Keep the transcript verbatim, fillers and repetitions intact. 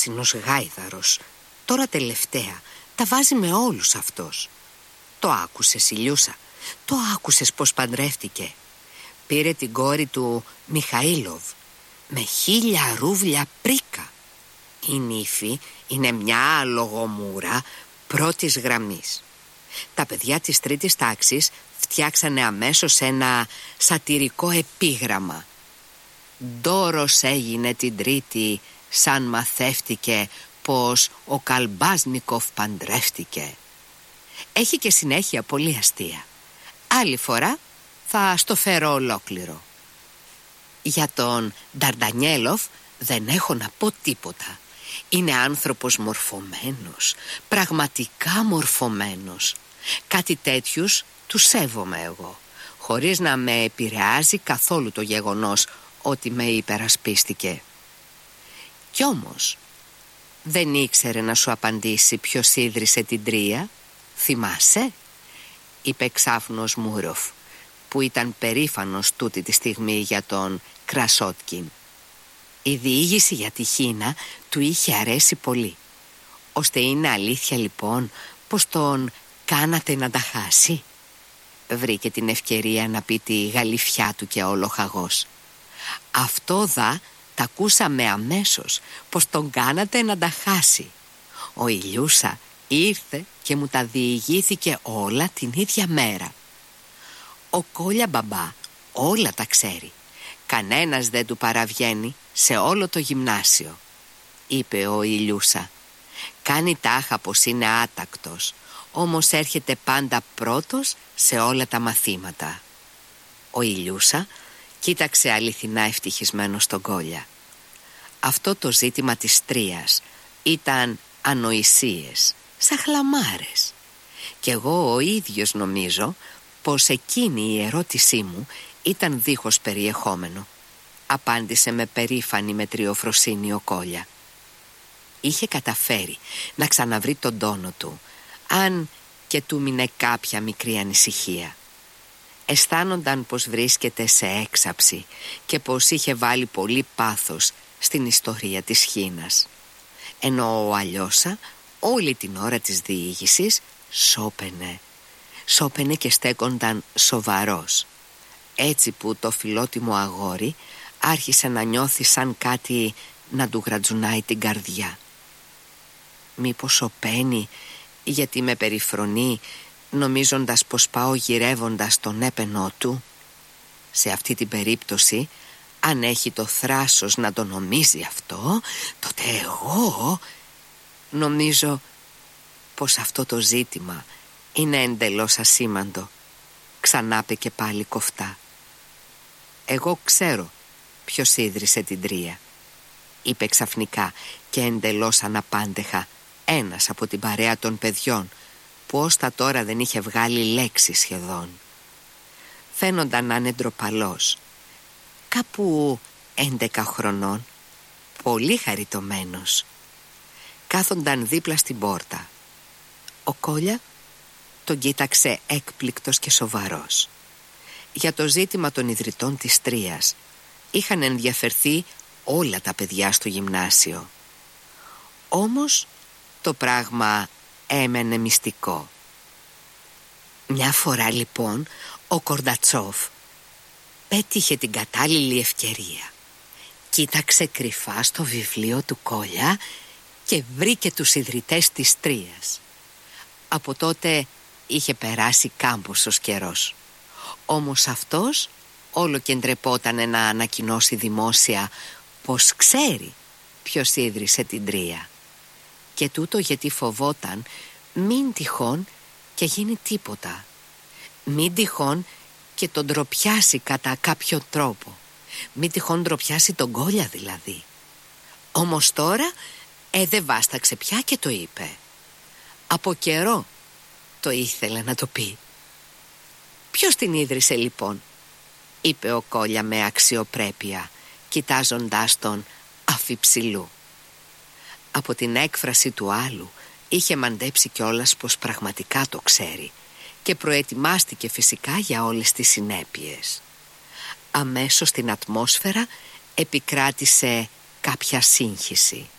πράσινος γάιδαρος. Τώρα τελευταία τα βάζει με όλους αυτός. Το άκουσες, Ηλιούσα? Το άκουσες πως παντρεύτηκε? Πήρε την κόρη του Μιχαήλοβ με χίλια ρούβλια πρίκα. Η νύφη είναι μια λογομούρα πρώτης γραμμής. Τα παιδιά της τρίτης τάξης φτιάξανε αμέσως ένα σατυρικό επίγραμμα. Ντόρος έγινε την τρίτη σαν μαθεύτηκε πως ο Καλμπάζνικοφ παντρεύτηκε. Έχει και συνέχεια πολύ αστεία. Άλλη φορά θα στο φέρω ολόκληρο. Για τον Νταρντανιέλοφ δεν έχω να πω τίποτα. Είναι άνθρωπος μορφωμένος, πραγματικά μορφωμένος. Κάτι τέτοιους τους σέβομαι εγώ, χωρίς να με επηρεάζει καθόλου το γεγονός ότι με υπερασπίστηκε. Κι όμως δεν ήξερε να σου απαντήσει ποιος ίδρυσε την Τρία. Θυμάσαι? Είπε ξάφνος Μούροφ, που ήταν περήφανος τούτη τη στιγμή για τον Κρασότκιν. Η διήγηση για τη Χίνα του είχε αρέσει πολύ. Ώστε είναι αλήθεια λοιπόν πως τον κάνατε να τα χάσει? Βρήκε την ευκαιρία να πει τη γαλифιά του και όλο χαγός. Αυτό δα τα ακούσαμε αμέσως, πως τον κάνατε να τα χάσει. Ο Ηλιούσα ήρθε και μου τα διηγήθηκε όλα την ίδια μέρα. Ο Κόλια μπαμπά όλα τα ξέρει. Κανένας δεν του παραβγαίνει σε όλο το γυμνάσιο, είπε ο Ηλιούσα. Κάνει τάχα πως είναι άτακτος, όμως έρχεται πάντα πρώτος σε όλα τα μαθήματα. Ο Ηλιούσα κοίταξε αληθινά ευτυχισμένος τον Κόλια. Αυτό το ζήτημα της Τρίας ήταν ανοησίες, σαν χλαμάρες. Κι εγώ ο ίδιος νομίζω πως εκείνη η ερώτησή μου ήταν δίχως περιεχόμενο, απάντησε με περήφανη μετριοφροσύνη ο Κόλια. Είχε καταφέρει να ξαναβρει τον τόνο του, αν και του μείνε κάποια μικρή ανησυχία. Αισθάνονταν πως βρίσκεται σε έξαψη και πως είχε βάλει πολύ πάθος στην ιστορία της Χίνας. Ενώ ο Αλιώσα όλη την ώρα της διήγησης σώπαινε. Σώπαινε και στέκονταν σοβαρός, έτσι που το φιλότιμο αγόρι άρχισε να νιώθει σαν κάτι να του γρατζουνάει την καρδιά. Μήπως σωπαίνει γιατί με περιφρονεί, νομίζοντας πως πάω γυρεύοντας τον έπαινό του? Σε αυτή την περίπτωση, αν έχει το θράσος να το νομίζει αυτό, τότε εγώ νομίζω πως αυτό το ζήτημα είναι εντελώς ασήμαντο. Ξανάπε και πάλι κοφτά. Εγώ ξέρω ποιος ίδρυσε την Τρία, είπε ξαφνικά και εντελώς αναπάντεχα ένας από την παρέα των παιδιών, που ως τα τώρα δεν είχε βγάλει λέξη σχεδόν. Φαίνονταν να είναι ντροπαλός, κάπου έντεκα χρονών, πολύ χαριτωμένος. Κάθονταν δίπλα στην πόρτα. Ο Κόλια τον κοίταξε έκπληκτος και σοβαρός. Για το ζήτημα των ιδρυτών της Τρίας είχαν ενδιαφερθεί όλα τα παιδιά στο γυμνάσιο. Όμως το πράγμα έμενε μυστικό. Μια φορά λοιπόν ο Κορντατσόφ πέτυχε την κατάλληλη ευκαιρία. Κοίταξε κρυφά στο βιβλίο του Κόλια και βρήκε τους ιδρυτές της Τρίας. Από τότε είχε περάσει κάμποσος καιρός. Όμως αυτός όλο και ντρεπότανε να ανακοινώσει δημόσια πως ξέρει ποιος ίδρυσε την Τρία. Και τούτο γιατί φοβόταν μην τυχόν και γίνει τίποτα. Μην τυχόν και τον ντροπιάσει κατά κάποιο τρόπο. Μην τυχόν ντροπιάσει τον Κόλια δηλαδή. Όμως τώρα ε, δεν βάσταξε πια και το είπε. Από καιρό το ήθελε να το πει. Ποιος την ίδρυσε λοιπόν, είπε ο Κόλια με αξιοπρέπεια, κοιτάζοντάς τον αφιψηλού. Από την έκφραση του άλλου είχε μαντέψει κιόλας πως πραγματικά το ξέρει και προετοιμάστηκε φυσικά για όλες τις συνέπειες. Αμέσως στην ατμόσφαιρα επικράτησε κάποια σύγχυση.